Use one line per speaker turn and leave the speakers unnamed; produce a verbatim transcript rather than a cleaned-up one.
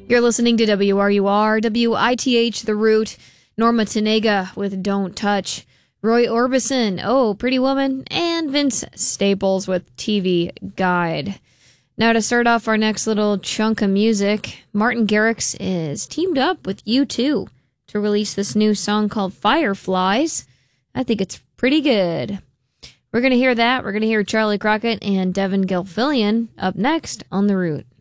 You're listening to W R U R, W I T H, The Root, Norma Tanega with Don't Touch, Roy Orbison, Oh, Pretty Woman, and Vince Staples with T V Guide. Now to start off our next little chunk of music, Martin Garrix is teamed up with U two to release this new song called Fireflies. I think it's pretty good. We're going to hear that. We're going to hear Charlie Crockett and Devin Gilfillian up next on The Root.